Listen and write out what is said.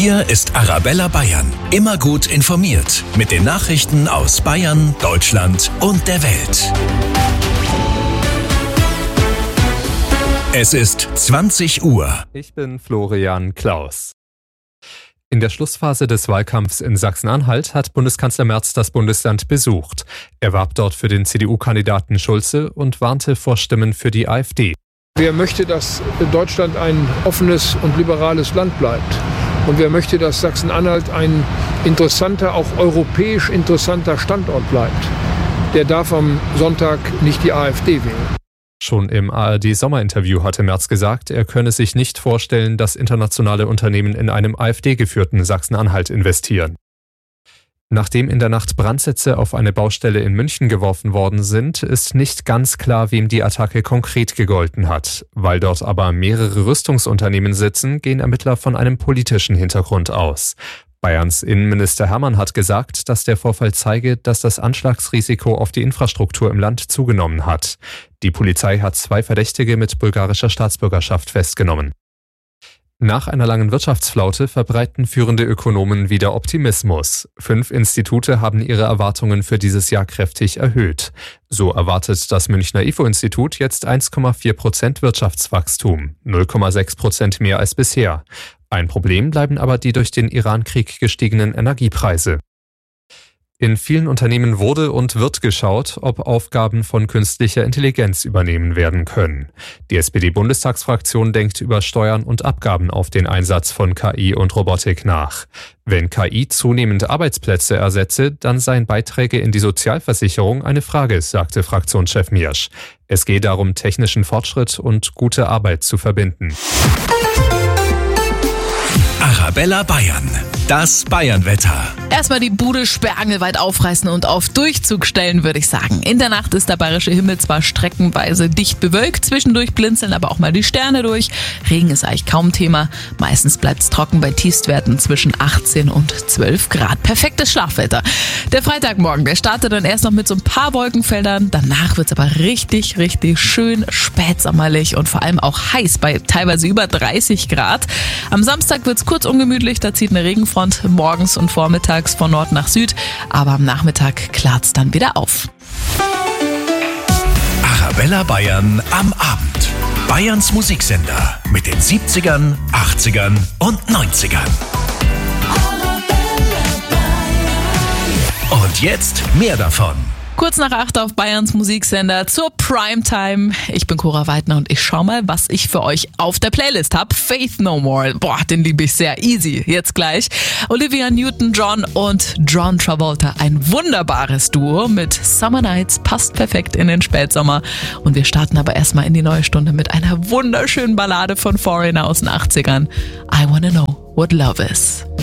Hier ist Arabella Bayern. Immer gut informiert mit den Nachrichten aus Bayern, Deutschland und der Welt. Es ist 20 Uhr. Ich bin Florian Klaus. In der Schlussphase des Wahlkampfs in Sachsen-Anhalt hat Bundeskanzler Merz das Bundesland besucht. Er warb dort für den CDU-Kandidaten Schulze und warnte vor Stimmen für die AfD. Wer möchte, dass Deutschland ein offenes und liberales Land bleibt? Und wer möchte, dass Sachsen-Anhalt ein interessanter, auch europäisch interessanter Standort bleibt? Der darf am Sonntag nicht die AfD wählen. Schon im ARD-Sommerinterview hatte Merz gesagt, er könne sich nicht vorstellen, dass internationale Unternehmen in einem AfD-geführten Sachsen-Anhalt investieren. Nachdem in der Nacht Brandsätze auf eine Baustelle in München geworfen worden sind, ist nicht ganz klar, wem die Attacke konkret gegolten hat. Weil dort aber mehrere Rüstungsunternehmen sitzen, gehen Ermittler von einem politischen Hintergrund aus. Bayerns Innenminister Hermann hat gesagt, dass der Vorfall zeige, dass das Anschlagsrisiko auf die Infrastruktur im Land zugenommen hat. Die Polizei hat 2 Verdächtige mit bulgarischer Staatsbürgerschaft festgenommen. Nach einer langen Wirtschaftsflaute verbreiten führende Ökonomen wieder Optimismus. 5 Institute haben ihre Erwartungen für dieses Jahr kräftig erhöht. So erwartet das Münchner IFO-Institut jetzt 1,4% Wirtschaftswachstum, 0,6% mehr als bisher. Ein Problem bleiben aber die durch den Iran-Krieg gestiegenen Energiepreise. In vielen Unternehmen wurde und wird geschaut, ob Aufgaben von künstlicher Intelligenz übernehmen werden können. Die SPD-Bundestagsfraktion denkt über Steuern und Abgaben auf den Einsatz von KI und Robotik nach. Wenn KI zunehmend Arbeitsplätze ersetze, dann seien Beiträge in die Sozialversicherung eine Frage, sagte Fraktionschef Miersch. Es gehe darum, technischen Fortschritt und gute Arbeit zu verbinden. Arabella Bayern. Das Bayernwetter. Erstmal die Bude sperrangelweit aufreißen und auf Durchzug stellen, würde ich sagen. In der Nacht ist der bayerische Himmel zwar streckenweise dicht bewölkt, zwischendurch blinzeln aber auch mal die Sterne durch. Regen ist eigentlich kaum Thema. Meistens bleibt es trocken bei Tiefstwerten zwischen 18 und 12 Grad. Perfektes Schlafwetter. Der Freitagmorgen, der startet dann erst noch mit so ein paar Wolkenfeldern. Danach wird es aber richtig, richtig schön spätsommerlich und vor allem auch heiß bei teilweise über 30 Grad. Am Samstag wird es kurz ungemütlich, da zieht eine Regenfront morgens und vormittags von Nord nach Süd, aber am Nachmittag klart's dann wieder auf. Arabella Bayern am Abend. Bayerns Musiksender mit den 70ern, 80ern und 90ern. Und jetzt mehr davon. Kurz nach 8 auf Bayerns Musiksender zur Primetime. Ich bin Cora Weidner und ich schau mal, was ich für euch auf der Playlist habe. Faith No More. Boah, den liebe ich sehr. Easy. Jetzt gleich. Olivia Newton-John und John Travolta. Ein wunderbares Duo mit Summer Nights. Passt perfekt in den Spätsommer. Und wir starten aber erstmal in die neue Stunde mit einer wunderschönen Ballade von Foreigner aus den 80ern. I Wanna Know What Love Is.